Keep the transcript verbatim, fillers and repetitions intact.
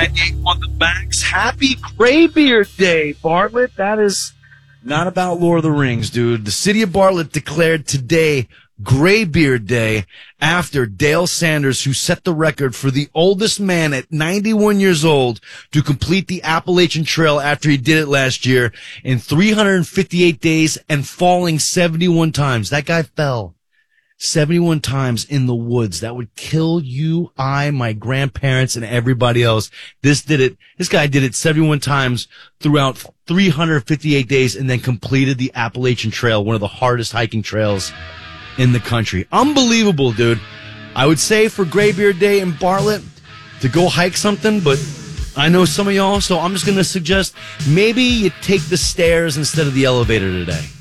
ninety-eight on the Max. Happy Graybeard Day, Bartlett. That is not about Lord of the Rings, dude. The city of Bartlett declared today Graybeard Day after Dale Sanders, who set the record for the oldest man at ninety-one years old to complete the Appalachian Trail after he did it last year in three hundred fifty-eight days and falling seventy-one times. That guy fell seventy-one times in the woods. That would kill you, I, my grandparents, and everybody else. This did it. This guy did it seventy-one times throughout three hundred fifty-eight days and then completed the Appalachian Trail, one of the hardest hiking trails in the country. Unbelievable, dude. I would say for Graybeard Day in Bartlett to go hike something, but I know some of y'all, so I'm just going to suggest maybe you take the stairs instead of the elevator today.